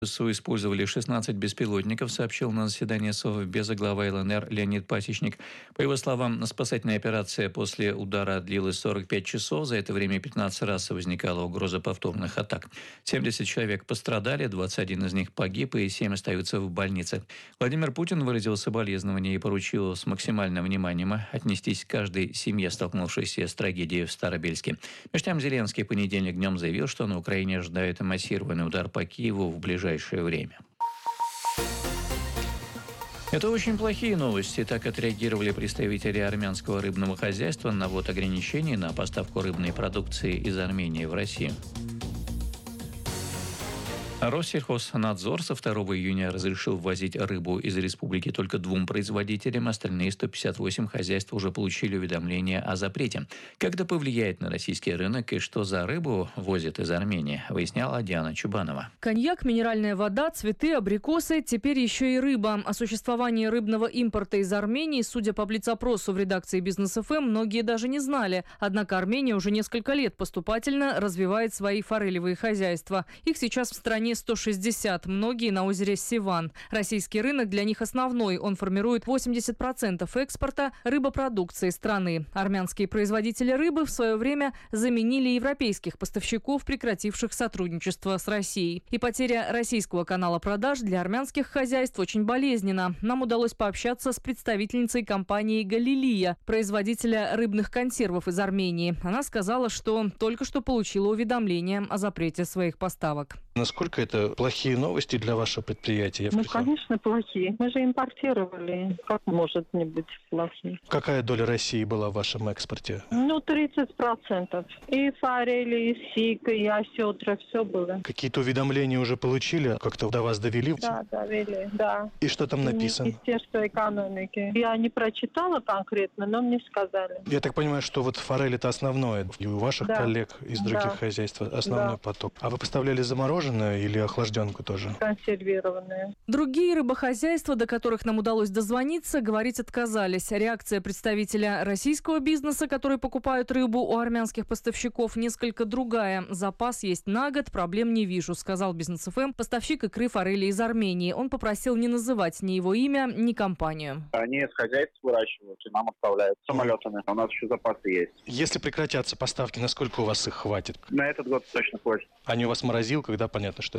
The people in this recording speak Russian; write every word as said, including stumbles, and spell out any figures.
ВСУ использовали шестнадцать беспилотников, сообщил на заседании Совбеза глава ЛНР Леонид Пасечник. По его словам, спасательная операция после удара длилась сорок пять часов. За это время пятнадцать раз возникала угроза повторных атак. семьдесят человек пострадали, двадцать один из них погиб и семь остаются в больнице. Владимир Путин выразил соболезнования и поручил с максимальным вниманием отнестись к каждой семье, столкнувшейся с трагедией в Старобельске. Между тем, Зеленский в понедельник днем заявил, что на Украине ожидает массированный удар по Киеву в ближайшее время. Это очень плохие новости. Так отреагировали представители армянского рыбного хозяйства на ввод ограничений на поставку рыбной продукции из Армении в Россию. Россельхознадзор со второго июня разрешил ввозить рыбу из республики только двум производителям. Остальные сто пятьдесят восемь хозяйств уже получили уведомление о запрете. Как это повлияет на российский рынок и что за рыбу возят из Армении, выясняла Диана Чубанова. Коньяк, минеральная вода, цветы, абрикосы, теперь еще и рыба. О существовании рыбного импорта из Армении, судя по блиц-опросу в редакции Бизнес эф эм, многие даже не знали. Однако Армения уже несколько лет поступательно развивает свои форелевые хозяйства. Их сейчас в стране сто шестьдесят, многие на озере Севан. Российский рынок для них основной. Он формирует восемьдесят процентов экспорта рыбопродукции страны. Армянские производители рыбы в свое время заменили европейских поставщиков, прекративших сотрудничество с Россией. И потеря российского канала продаж для армянских хозяйств очень болезненна. Нам удалось пообщаться с представительницей компании «Галилия», производителя рыбных консервов из Армении. Она сказала, что только что получила уведомление о запрете своих поставок. Насколько это плохие новости для вашего предприятия? Ну, конечно, плохие. Мы же импортировали. Как может не быть плохие? Какая доля России была в вашем экспорте? Ну, тридцать процентов. И форели, и сика, и осетра, все было. Какие-то уведомления уже получили? Как-то до вас довели? Да, довели, да. И что там написано? Министерство экономики. Я не прочитала конкретно, но мне сказали. Я так понимаю, что вот форель это основное. И у ваших да. коллег из других да. хозяйств основной да. поток. А вы поставляли замороженную или охлажденку тоже? Консервированные. Другие рыбохозяйства, до которых нам удалось дозвониться, говорить отказались. Реакция представителя российского бизнеса, который покупают рыбу у армянских поставщиков, несколько другая. Запас есть на год, проблем не вижу, сказал Бизнес эф эм поставщик икры форели из Армении. Он попросил не называть ни его имя, ни компанию. Они из хозяйств выращивают и нам оставляют самолетами. У нас еще запасы есть. Если прекратятся поставки, насколько у вас их хватит? На этот год точно хватит. Они у вас в морозилках, да, понятно, что